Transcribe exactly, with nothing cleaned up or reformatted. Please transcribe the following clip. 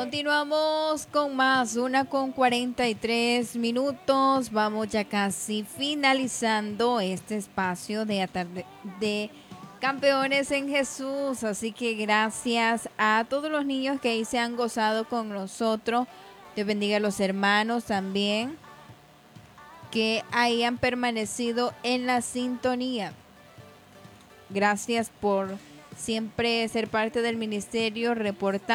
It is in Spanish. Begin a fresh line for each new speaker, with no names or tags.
Continuamos con más, una con cuarenta y tres minutos. Vamos ya casi finalizando este espacio de, atarde, de Campeones en Jesús. Así que gracias a todos los niños que ahí se han gozado con nosotros. Dios bendiga a los hermanos también que ahí han permanecido en la sintonía. Gracias por siempre ser parte del ministerio, reportar.